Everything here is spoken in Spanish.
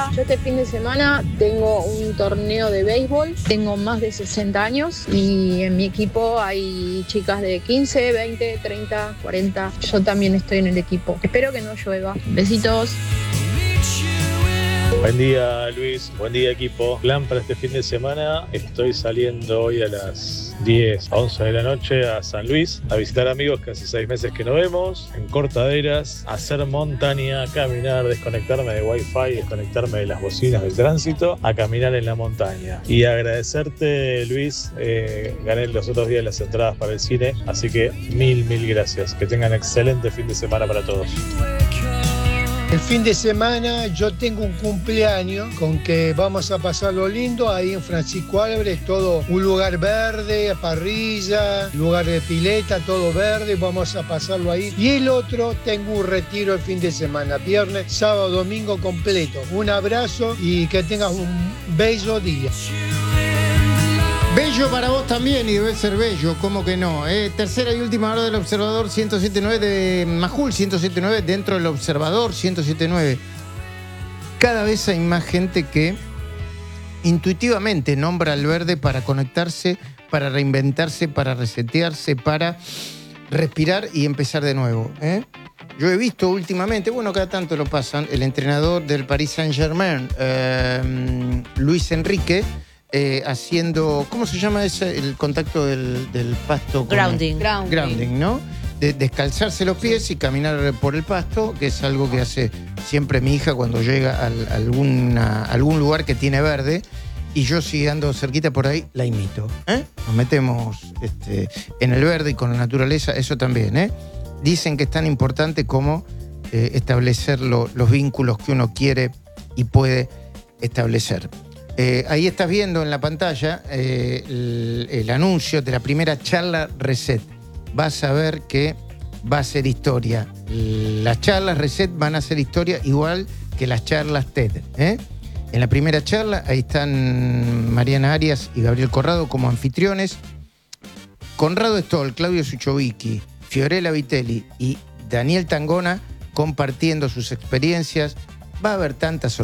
día. Yo este fin de semana tengo un torneo de béisbol. Tengo más de 60 años y en mi equipo hay chicas de 15, 20, 30, 40. Yo también estoy en el equipo. Espero que no llueva. Besitos. Buen día, Luis. Buen día, equipo. Plan para este fin de semana. Estoy saliendo hoy a las 10, 11 de la noche a San Luis a visitar amigos que hace 6 meses que no vemos, en Cortaderas, a hacer montaña, a caminar, desconectarme de Wi-Fi, desconectarme de las bocinas del tránsito, a caminar en la montaña. Y agradecerte, Luis, gané los otros días las entradas para el cine, así que mil gracias. Que tengan excelente fin de semana para todos. El fin de semana yo tengo un cumpleaños con que vamos a pasarlo lindo ahí en Francisco Álvarez, todo un lugar verde, parrilla, lugar de pileta, todo verde, vamos a pasarlo ahí. Y el otro, tengo un retiro el fin de semana, viernes, sábado, domingo completo. Un abrazo y que tengas un bello día. Bello para vos también, y debe ser bello, ¿cómo que no? Tercera y última hora del Observador 107.9 de Majul, 107.9 dentro del Observador 107.9. Cada vez hay más gente que intuitivamente nombra al verde para conectarse, para reinventarse, para resetearse, para respirar y empezar de nuevo. Yo he visto últimamente, bueno, cada tanto lo pasan, el entrenador del Paris Saint-Germain, Luis Enrique, haciendo, ¿cómo se llama ese? El contacto del pasto. Grounding. Grounding, ¿no? De descalzarse los pies y caminar por el pasto, que es algo que hace siempre mi hija cuando llega a algún lugar que tiene verde, y yo si ando cerquita por ahí, la imito. Nos metemos en el verde y con la naturaleza, eso también. Dicen que es tan importante como establecer los vínculos que uno quiere y puede establecer. Ahí estás viendo en la pantalla el anuncio de la primera charla Reset. Vas a ver que va a ser historia. Las charlas Reset van a ser historia igual que las charlas TED. En la primera charla, ahí están Mariana Arias y Gabriel Corrado como anfitriones. Conrado Stoll, Claudio Suchovicki, Fiorella Vitelli y Daniel Tangona compartiendo sus experiencias. Va a haber tantas